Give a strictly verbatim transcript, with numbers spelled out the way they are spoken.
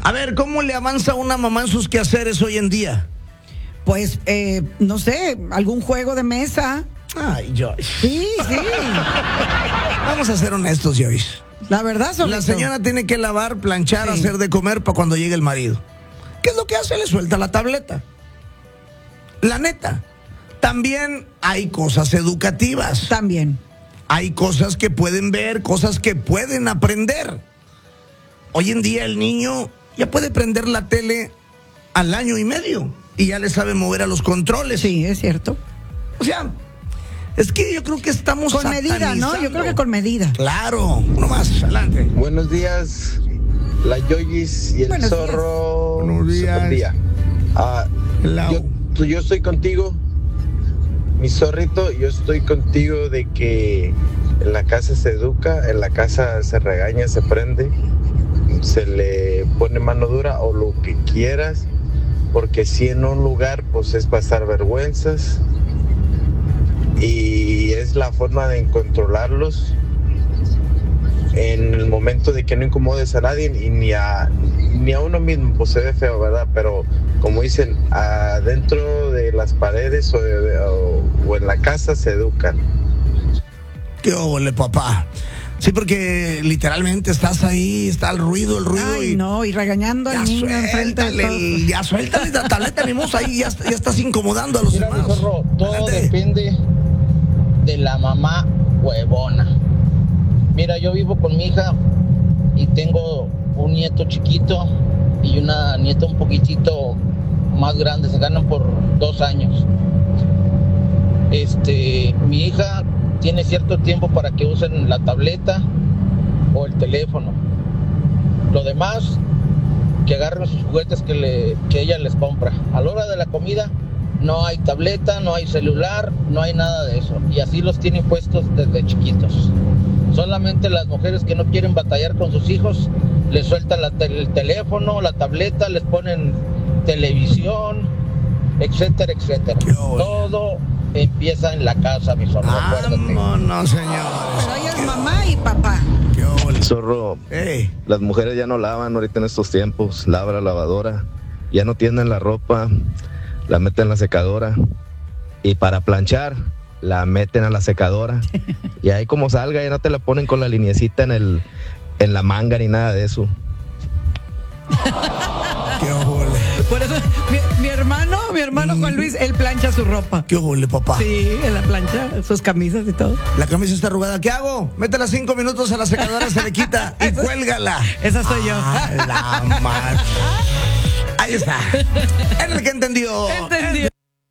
A ver, ¿cómo le avanza una mamá en sus quehaceres hoy en día? Pues, eh, no sé, algún juego de mesa. Ay, Joyce. Sí, sí. Vamos a ser honestos, Joyce. La verdad, Zorrito. La señora tiene que lavar, planchar, Sí. hacer de comer para cuando llegue el marido. ¿Qué es lo que hace? Le suelta la tableta. La neta. También hay cosas educativas. También. Hay cosas que pueden ver, cosas que pueden aprender. Hoy en día el niño ya puede prender la tele al año y medio y ya le sabe mover a los controles. Sí, es cierto. O sea, es que yo creo que estamos Con medida, ¿no? Yo creo que con medida. Claro, uno más, adelante. Buenos días, la Yoyis y el Buenos zorro. Buenos días. Super día. Ah, Hello. yo, yo estoy contigo, mi zorrito, yo estoy contigo de que en la casa se educa, en la casa se regaña, se prende, se le pone mano dura o lo que quieras, porque si en un lugar pues es pasar vergüenzas y es la forma de controlarlos en el momento de que no incomodes a nadie y ni a ni a uno mismo, pues se ve feo, ¿verdad? Pero como dicen, adentro de las paredes o, de, o, o en la casa se educan. Qué ole, papá. Sí, porque literalmente estás ahí, está el ruido, el ruido. Ay, y no, y regañando al niño enfrente de suéltale, todos. el- ya suéltale la tableta, ni modo, ahí ya, ya estás incomodando a los Mira, mi demás. zorro, todo Adelante. depende de la mamá huevona. Mira, yo vivo con mi hija y tengo un nieto chiquito y una nieta un poquitito más grande, se ganan por dos años. Este, mi hija tiene cierto tiempo para que usen la tableta o el teléfono. Lo demás, que agarren sus juguetes que, le, que ella les compra. A la hora de la comida no hay tableta, no hay celular, no hay nada de eso. Y así los tienen puestos desde chiquitos. Solamente las mujeres que no quieren batallar con sus hijos, les sueltan la te- el teléfono, la tableta, les ponen televisión, etcétera, etcétera. Qué ole. Todo empieza en la casa, mi zorro, acuérdate. Vámonos, Pero señores. ella es mamá y papá. Qué ole. Zorro, Ey, las mujeres ya no lavan ahorita en estos tiempos, lava la lavadora, ya no tienden la ropa, la meten en la secadora y para planchar la meten a la secadora y ahí como salga ya no te la ponen con la lineecita en el en la manga ni nada de eso. qué ole. Por eso, mi, mi hermano, mi hermano Juan Luis, él plancha su ropa. Qué ole, papá. Sí, en la plancha, sus camisas y todo. La camisa está arrugada. ¿Qué hago? Métela cinco minutos a la secadora, se le quita y cuélgala. Esa soy yo. Ah, la madre. Ahí está. En el que entendió. Entendió.